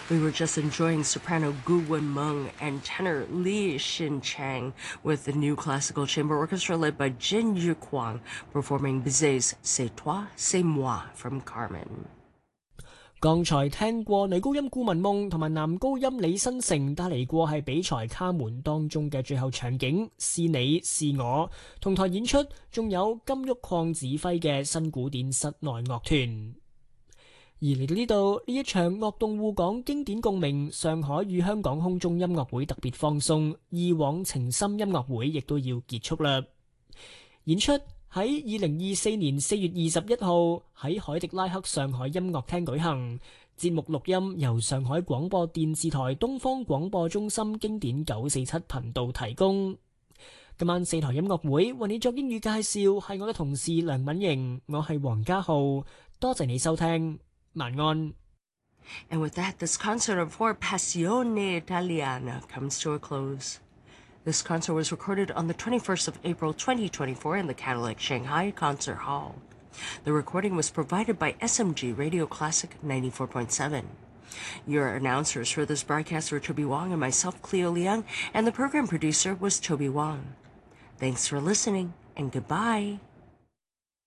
We were just enjoying soprano Gu Wenmeng and tenor Li Xinchang with the new classical chamber orchestra led by Jin Yuquang performing Bizet's C'est toi, c'est moi from Carmen。 剛才聽過女高音顧文夢同埋男高音李新成帶嚟過係比賽卡門當中嘅最後場景，是你是我，同台演出仲有金玉礦指揮嘅新古典室內樂團。而嚟到呢度，呢一場樂動滬港經典共鳴上海與香港空中音樂會特別放送以往情深音樂會亦都要結束啦。演出喺2024年4月21號喺海迪拉克上海音樂廳舉行，節目錄音由上海廣播電視台東方廣播中心經典947頻道提供。今晚4台音樂會為你作英語介紹係我嘅同事梁敏瑩，我係黃家浩，多謝你收聽，晚安。 And with that, this concert of For Passione Italiana comes to a close. This concert was recorded on the 21st of April 2024 in the Cadillac Shanghai Concert Hall. The recording was provided by SMG Radio Classic 94.7. Your announcers for this broadcast were Toby Wong and myself, Cleo Liang, and the program producer was Toby Wong. Thanks for listening, and goodbye.